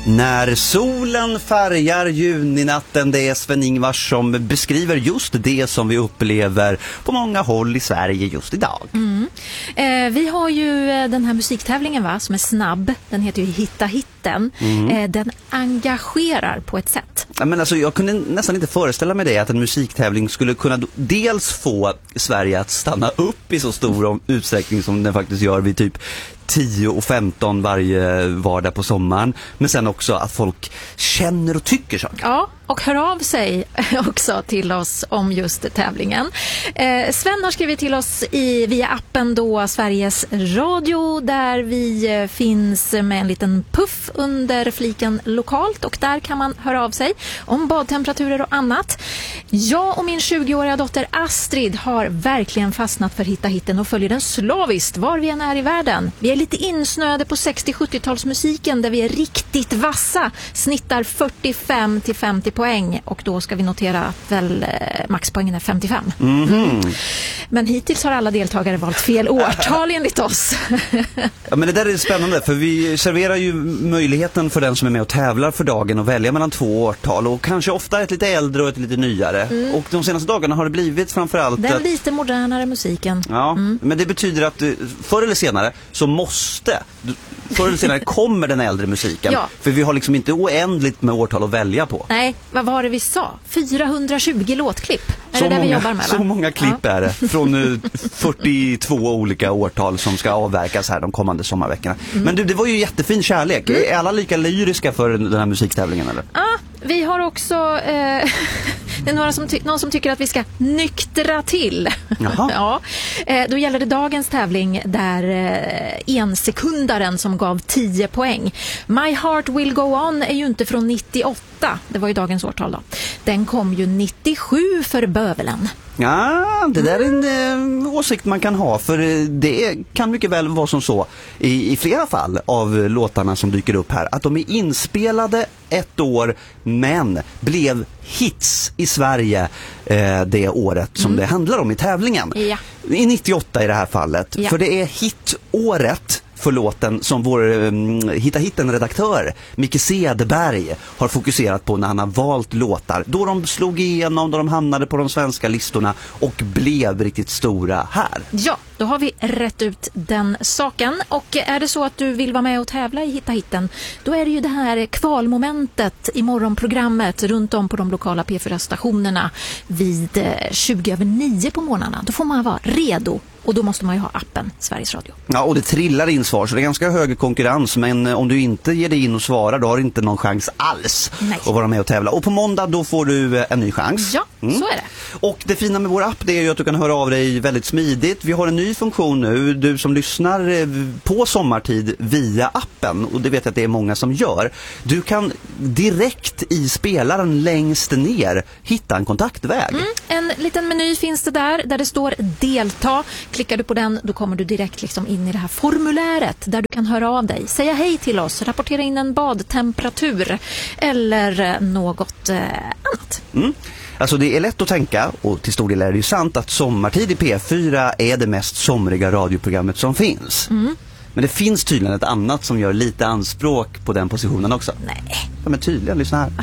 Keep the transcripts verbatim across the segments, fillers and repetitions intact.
När solen färgar juninatten, det är Sven-Ingvars som beskriver just det som vi upplever på många håll i Sverige just idag. Mm. Eh, vi har ju den här musiktävlingen va, som är snabb. Den heter ju Hitta hitten. Mm. Eh, den engagerar på ett sätt. Ja, men alltså, jag kunde nästan inte föreställa mig det, att en musiktävling skulle kunna dels få Sverige att stanna upp i så stor utsträckning som den faktiskt gör vid typ tio och femton varje vardag på sommaren. Men sen också att folk känner och tycker saker. Ja, och hör av sig också till oss om just tävlingen. Eh, Sven har skrivit till oss i, via appen då Sveriges Radio, där vi finns med en liten puff under fliken lokalt, och där kan man höra av sig om badtemperaturer och annat. Jag och min tjugoåriga dotter Astrid har verkligen fastnat för Hitta hitten och följer den slaviskt var vi än är i världen. Vi är lite insnöade på sextio-sjuttiotalsmusiken där vi är riktigt vassa, snittar fyrtiofem till femtio poäng, och då ska vi notera att väl eh, maxpoängen är femtiofem. Mm-hmm. Men hittills har alla deltagare valt fel årtal enligt oss. Ja, men det där är spännande, för vi serverar ju möjligheten för den som är med och tävlar för dagen att välja mellan två årtal, och kanske ofta ett lite äldre och ett lite nyare. Mm. Och de senaste dagarna har det blivit framförallt den lite modernare musiken. Ja, mm. Men det betyder att förr eller senare så måste förr eller senare kommer den äldre musiken. Ja. För vi har liksom inte oändligt med årtal att välja på. Nej, vad var det vi sa? fyrahundratjugo låtklipp. Är så det många, det vi jobbar med? Va? Så många klipp ja. är det. Från fyrtiotvå olika årtal som ska avverkas här de kommande sommarveckorna. Mm. Men du, det var ju jättefin kärlek. Mm. Är alla lika lyriska för den här musiktävlingen eller? Ja, vi har också eh, det är några som ty- någon som tycker att vi ska nyktra till. Jaha. Ja. Eh, då gäller det dagens tävling där eh, ensekundaren som gav tio poäng. My Heart Will Go On är ju inte från nittioåtta. Det var ju dagens årtal då. Den kom ju nittiosju för bövelen. Ja, det där är en eh, åsikt man kan ha, för det kan mycket väl vara som så i, i flera fall av låtarna som dyker upp här, att de är inspelade ett år men blev hits i Sverige eh, det året som mm. det handlar om i tävlingen. Ja. I nittioåtta i det här fallet, ja. För det är hitåret för låten som vår um, Hitta hitten-redaktör Micke Cederberg har fokuserat på när han har valt låtar. Då de slog igenom, då de hamnade på de svenska listorna och blev riktigt stora här. Ja, då har vi rätt ut den saken. Och är det så att du vill vara med och tävla i Hitta hitten, då är det ju det här kvalmomentet i morgonprogrammet runt om på de lokala P fyra-stationerna vid tjugo över nio på morgnarna. Då får man vara redo. Och då måste man ju ha appen Sveriges Radio. Ja, och det trillar in svar, så det är ganska hög konkurrens. Men om du inte ger dig in och svarar, då har du inte någon chans alls Nej. att vara med och tävla. Och på måndag då får du en ny chans. Ja, mm. så är det. Och det fina med vår app, det är ju att du kan höra av dig väldigt smidigt. Vi har en ny funktion nu, du som lyssnar på sommartid via appen. Och det vet jag att det är många som gör. Du kan direkt i spelaren längst ner hitta en kontaktväg. Mm. En liten meny finns det där, där det står delta. Klickar du på den, då kommer du direkt liksom in i det här formuläret där du kan höra av dig, säga hej till oss, rapportera in en badtemperatur eller något eh, annat. Mm. Alltså det är lätt att tänka, och till stor del är det ju sant, att Sommartid i P fyra är det mest somriga radioprogrammet som finns. Mm. Men det finns tydligen ett annat som gör lite anspråk på den positionen också. Nej. Ja, men tydligen, lyssna här.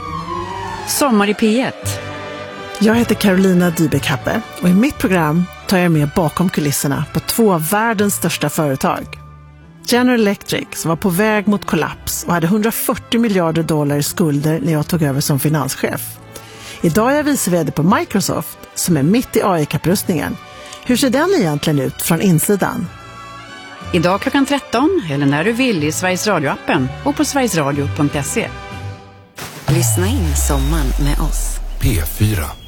Sommar i P ett. Jag heter Carolina Dybeck-Happe och i mitt program tar jag med bakom kulisserna på två av världens största företag. General Electric, som var på väg mot kollaps och hade hundrafyrtio miljarder dollar i skulder när jag tog över som finanschef. Idag är jag vice vd på Microsoft, som är mitt i A I-kapprustningen. Hur ser den egentligen ut från insidan? Idag klockan tretton, eller när du vill, i Sveriges Radio-appen och på sverigesradio punkt se. Lyssna in sommaren med oss. P fyra.